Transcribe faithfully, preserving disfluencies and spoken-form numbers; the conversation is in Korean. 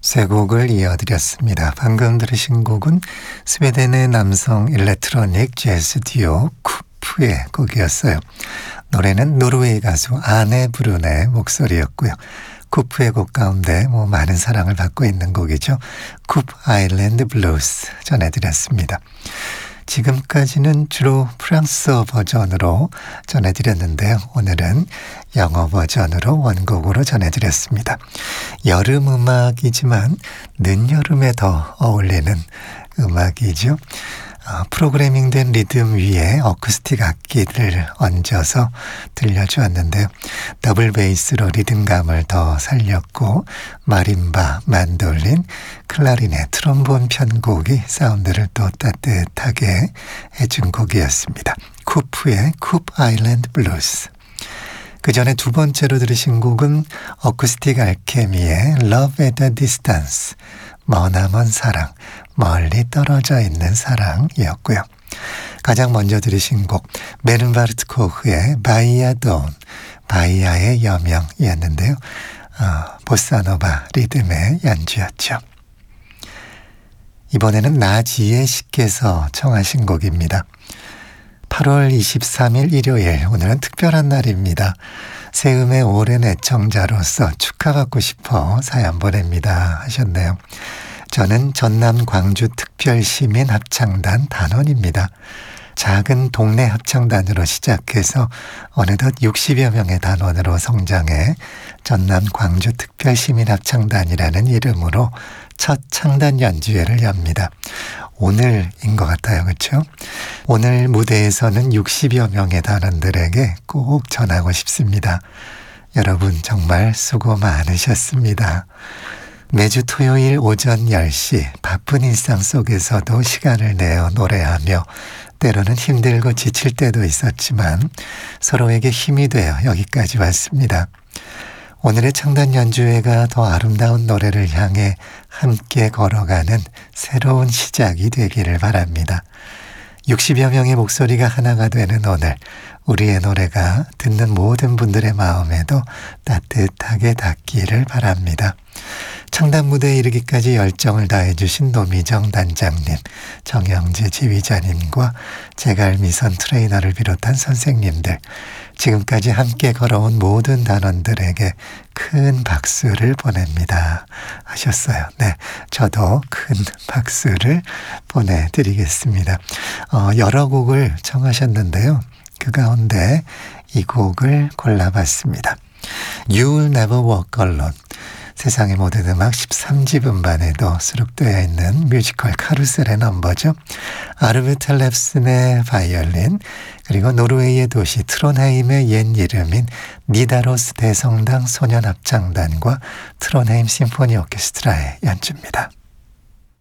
세 곡을 이어드렸습니다. 방금 들으신 곡은 스웨덴의 남성 일렉트로닉 재즈 듀오 쿠프의 곡이었어요. 노래는 노르웨이 가수 아네 브룬의 목소리였고요. 쿠프의 곡 가운데 뭐 많은 사랑을 받고 있는 곡이죠. 쿠프 아일랜드 블루스 전해드렸습니다. 지금까지는 주로 프랑스어 버전으로 전해드렸는데요. 오늘은 영어 버전으로 원곡으로 전해드렸습니다. 여름 음악이지만 늦여름에 더 어울리는 음악이죠. 어, 프로그래밍된 리듬 위에 어쿠스틱 악기를 얹어서 들려주었는데요. 더블 베이스로 리듬감을 더 살렸고 마림바, 만돌린, 클라리넷, 트롬본 편곡이 사운드를 또 따뜻하게 해준 곡이었습니다. 쿠프의 쿠프 아일랜드 블루스. 그 전에 두 번째로 들으신 곡은 어쿠스틱 알케미의 Love at a Distance, 머나먼 사랑, 멀리 떨어져 있는 사랑이었고요. 가장 먼저 들으신 곡 베른바르트 코흐의 바이아 돈, 바이아의 여명이었는데요. 어, 보사노바 리듬의 연주였죠. 이번에는 나지의 씨께서 청하신 곡입니다. 팔월 이십삼일 일요일, 오늘은 특별한 날입니다. 세음의 오랜 애청자로서 축하받고 싶어 사연 보냅니다 하셨네요. 저는 전남 광주 특별시민 합창단 단원입니다. 작은 동네 합창단으로 시작해서 어느덧 육십여 명의 단원으로 성장해 전남 광주 특별시민 합창단이라는 이름으로 첫 창단 연주회를 엽니다. 오늘인 것 같아요. 그렇죠? 오늘 무대에서는 육십여 명의 단원들에게 꼭 전하고 싶습니다. 여러분 정말 수고 많으셨습니다. 매주 토요일 오전 열 시 바쁜 일상 속에서도 시간을 내어 노래하며 때로는 힘들고 지칠 때도 있었지만 서로에게 힘이 되어 여기까지 왔습니다. 오늘의 창단 연주회가 더 아름다운 노래를 향해 함께 걸어가는 새로운 시작이 되기를 바랍니다. 육십여 명의 목소리가 하나가 되는 오늘, 우리의 노래가 듣는 모든 분들의 마음에도 따뜻하게 닿기를 바랍니다. 창단 무대에 이르기까지 열정을 다해주신 노미정 단장님, 정영재 지휘자님과 제갈미선 트레이너를 비롯한 선생님들, 지금까지 함께 걸어온 모든 단원들에게 큰 박수를 보냅니다 하셨어요. 네, 저도 큰 박수를 보내드리겠습니다. 어, 여러 곡을 청하셨는데요. 그 가운데 이 곡을 골라봤습니다. You'll Never Walk Alone. 세상의 모든 음악 십삼 집 음반에도 수록되어 있는 뮤지컬 카루셀의 넘버죠. 아르베트 랩슨의 바이올린, 그리고 노르웨이의 도시 트론헤임의 옛 이름인 니다로스 대성당 소년합창단과 트론헤임 심포니 오케스트라의 연주입니다.